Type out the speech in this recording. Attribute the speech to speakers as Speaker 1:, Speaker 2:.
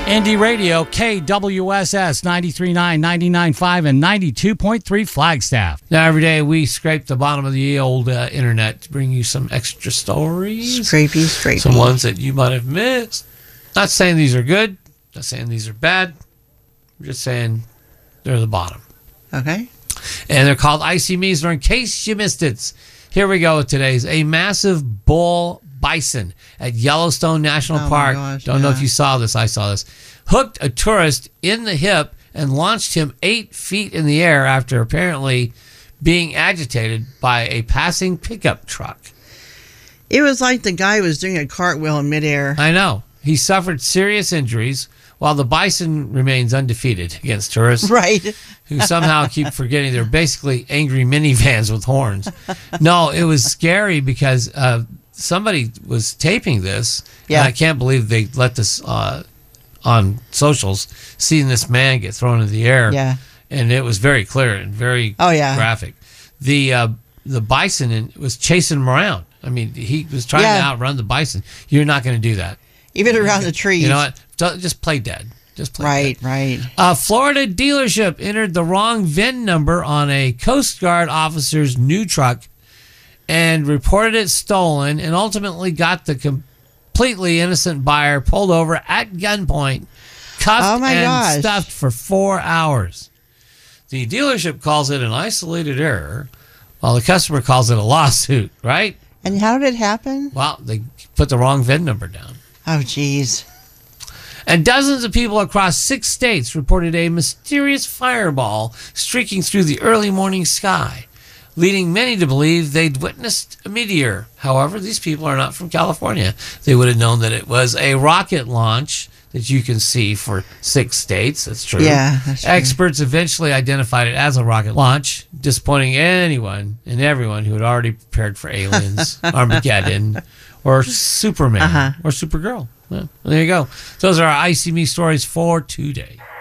Speaker 1: Indie Radio, KWSS 93.9, 99.5, and 92.3 Flagstaff. Now, every day we scrape the bottom of the old internet to bring you some extra stories.
Speaker 2: Scrapey.
Speaker 1: Some ones that you might have missed. Not saying these are good. Not saying these are bad. I'm just saying they're the bottom.
Speaker 2: Okay.
Speaker 1: And they're called Icy Me's. In case you missed it, here we go with today's. A massive bull bison at Yellowstone National Park.
Speaker 2: Gosh,
Speaker 1: Don't know if you saw this. I saw this. Hooked a tourist in the hip and launched him 8 feet in the air after apparently being agitated by a passing pickup truck.
Speaker 2: It was like the guy was doing a cartwheel in midair.
Speaker 1: I know. He suffered serious injuries while the bison remains undefeated against tourists.
Speaker 2: Right.
Speaker 1: Who somehow keep forgetting they're basically angry minivans with horns. No, it was scary because somebody was taping this.
Speaker 2: Yeah.
Speaker 1: And I can't believe they let this on socials, seeing this man get thrown in the air.
Speaker 2: Yeah.
Speaker 1: And it was very clear and very graphic. The bison was chasing him around. I mean, he was trying to outrun the bison. You're not going to do that.
Speaker 2: Even around the trees.
Speaker 1: You know what? Just play dead. Just play dead.
Speaker 2: Right.
Speaker 1: A Florida dealership entered the wrong VIN number on a Coast Guard officer's new truck and reported it stolen, and ultimately got the completely innocent buyer pulled over at gunpoint, cuffed and stuffed for 4 hours. The dealership calls it an isolated error, while the customer calls it a lawsuit, right?
Speaker 2: And how did it happen?
Speaker 1: Well, they put the wrong VIN number down.
Speaker 2: Oh, geez.
Speaker 1: And dozens of people across 6 states reported a mysterious fireball streaking through the early morning sky, leading many to believe they'd witnessed a meteor. However, these people are not from California. They would have known that it was a rocket launch that you can see for 6 states. That's true.
Speaker 2: Yeah, that's true.
Speaker 1: Experts eventually identified it as a rocket launch, disappointing anyone and everyone who had already prepared for aliens, Armageddon, or Superman, or Supergirl. Well, there you go. Those are our Icy Me stories for today.